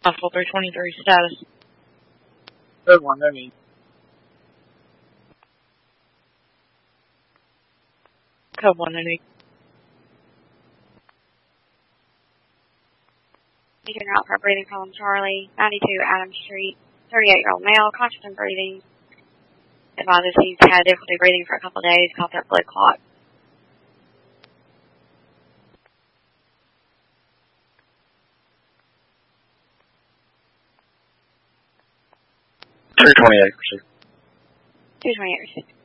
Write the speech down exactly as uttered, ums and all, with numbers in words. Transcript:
Hospital three twenty-three, status. Third one, no need. Code one, no need. Taking route for a breathing problem, Charlie. ninety-two Adams Street. thirty-eight-year-old male, conscious and breathing. Advises he's had difficulty breathing for a couple of days, coughed up blood clot. two twenty-eight, proceed. two twenty-eight, receive.